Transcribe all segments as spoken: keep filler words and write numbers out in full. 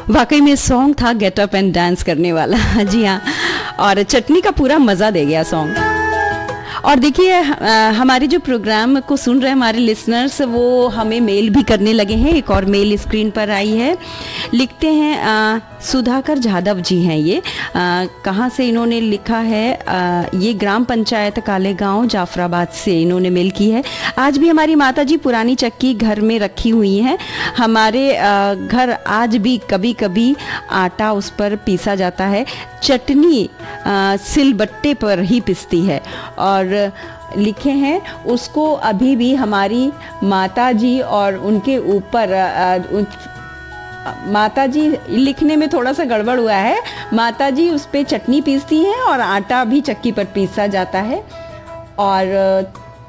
वाकई में सॉन्ग था गेट अप एंड डांस करने वाला। जी हाँ, और चटनी का पूरा मज़ा दे गया सॉन्ग। और देखिए हमारे जो प्रोग्राम को सुन रहे हैं हमारे लिसनर्स, वो हमें मेल भी करने लगे हैं। एक और मेल स्क्रीन पर आई है, लिखते हैं आ, सुधाकर जाधव जी हैं ये। कहाँ से इन्होंने लिखा है, आ, ये ग्राम पंचायत कालेगांव जाफराबाद से इन्होंने मेल की है। आज भी हमारी माता जी पुरानी चक्की घर में रखी हुई हैं। हमारे आ, घर आज भी कभी कभी आटा उस पर पीसा जाता है, चटनी सिलबट्टे पर ही पिसती है। और लिखे हैं उसको अभी भी हमारी माता जी और उनके ऊपर माता जी, लिखने में थोड़ा सा गड़बड़ हुआ है, माता जी उस पे चटनी पीसती हैं और आटा भी चक्की पर पीसा जाता है। और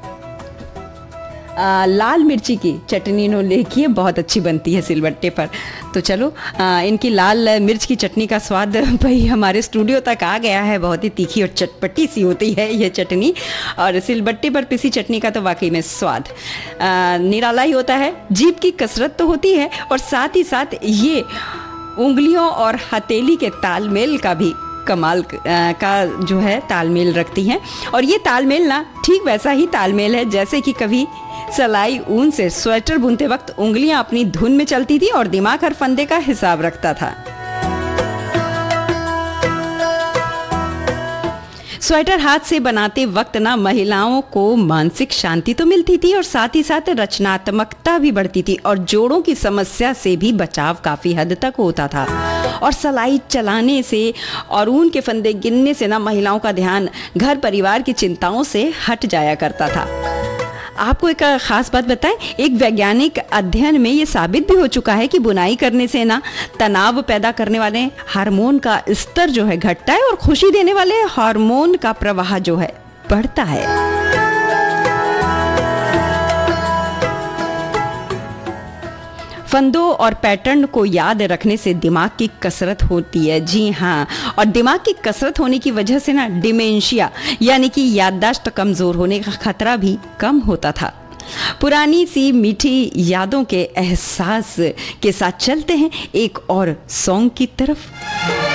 आ, लाल मिर्ची की चटनी इन्होंने लिखी है, बहुत अच्छी बनती है सिलबट्टे पर। तो चलो आ, इनकी लाल मिर्च की चटनी का स्वाद भाई हमारे स्टूडियो तक आ गया है। बहुत ही तीखी और चटपटी सी होती है ये चटनी, और सिलबट्टे पर पिसी चटनी का तो वाकई में स्वाद निराला ही होता है। जीभ की कसरत तो होती है, और साथ ही साथ ये उंगलियों और हथेली के तालमेल का भी कमाल का जो है तालमेल रखती हैं। और ये तालमेल ना ठीक वैसा ही तालमेल है जैसे कि कभी सलाई ऊन से स्वेटर बुनते वक्त उंगलियां अपनी धुन में चलती थी और दिमाग हर फंदे का हिसाब रखता था। स्वेटर हाथ से बनाते वक्त ना महिलाओं को मानसिक शांति तो मिलती थी, और साथ ही साथ रचनात्मकता भी बढ़ती थी, और जोड़ों की समस्या से भी बचाव काफ़ी हद तक होता था। और सलाई चलाने से और ऊन के फंदे गिनने से ना महिलाओं का ध्यान घर परिवार की चिंताओं से हट जाया करता था। आपको एक खास बात बताएं, एक वैज्ञानिक अध्ययन में ये साबित भी हो चुका है कि बुनाई करने से ना तनाव पैदा करने वाले हार्मोन का स्तर जो है घटता है, और खुशी देने वाले हार्मोन का प्रवाह जो है बढ़ता है। फंदों और पैटर्न को याद रखने से दिमाग की कसरत होती है। जी हाँ, और दिमाग की कसरत होने की वजह से ना डिमेंशिया यानी कि याददाश्त कमज़ोर होने का खतरा भी कम होता था। पुरानी सी मीठी यादों के एहसास के साथ चलते हैं एक और सॉन्ग की तरफ।